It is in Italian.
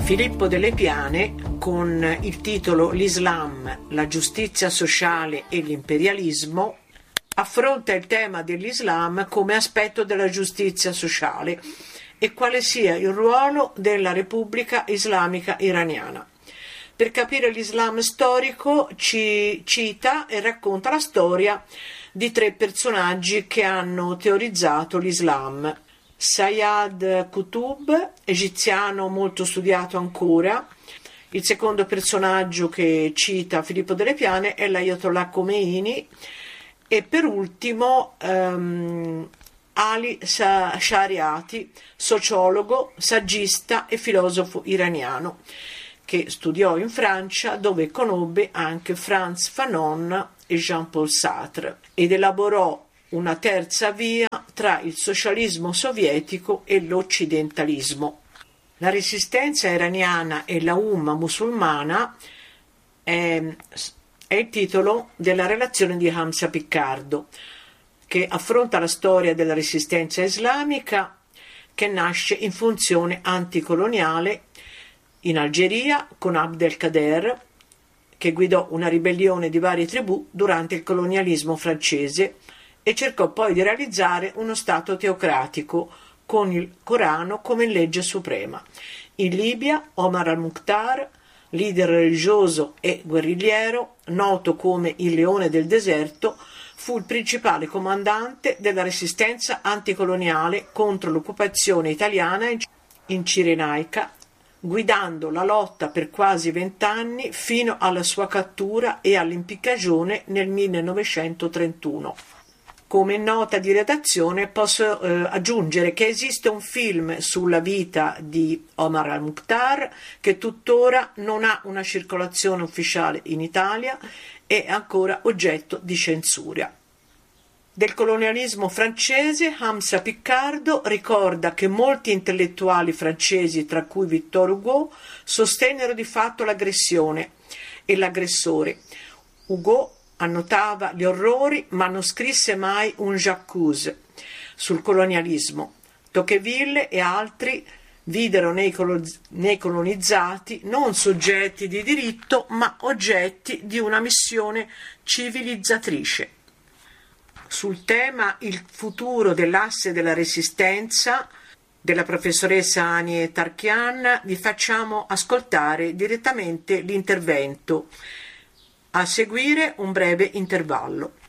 Filippo Delle Piane, con il titolo L'Islam, la giustizia sociale e l'imperialismo, affronta il tema dell'Islam come aspetto della giustizia sociale e quale sia il ruolo della Repubblica Islamica Iraniana. Per capire l'Islam storico ci cita e racconta la storia di 3 personaggi che hanno teorizzato l'Islam. Sayyad Qutb, egiziano molto studiato ancora. Il secondo personaggio che cita Filippo Delle Piane è l'Ayatollah Khomeini e per ultimo Ali Shariati, sociologo, saggista e filosofo iraniano che studiò in Francia, dove conobbe anche Frantz Fanon e Jean-Paul Sartre ed elaborò una terza via tra il socialismo sovietico e l'occidentalismo. La resistenza iraniana e la umma musulmana è il titolo della relazione di Hamza Piccardo, che affronta la storia della resistenza islamica che nasce in funzione anticoloniale in Algeria con Abd el-Kader, che guidò una ribellione di varie tribù durante il colonialismo francese e cercò poi di realizzare uno stato teocratico con il Corano come legge suprema. In Libia, Omar al-Mukhtar, leader religioso e guerrigliero, noto come il Leone del Deserto, fu il principale comandante della resistenza anticoloniale contro l'occupazione italiana in Cirenaica, guidando la lotta per quasi 20 anni fino alla sua cattura e all'impiccagione nel 1931. Come nota di redazione posso aggiungere che esiste un film sulla vita di Omar al-Mukhtar che tuttora non ha una circolazione ufficiale in Italia e è ancora oggetto di censura. Del colonialismo francese, Hamza Piccardo ricorda che molti intellettuali francesi, tra cui Victor Hugo, sostennero di fatto l'aggressione e l'aggressore. Hugo annotava gli orrori, ma non scrisse mai un j'accuse sul colonialismo. Tocqueville e altri videro nei colonizzati non soggetti di diritto, ma oggetti di una missione civilizzatrice. Sul tema Il futuro dell'asse della resistenza della professoressa Anie Tarchian vi facciamo ascoltare direttamente l'intervento. A seguire un breve intervallo.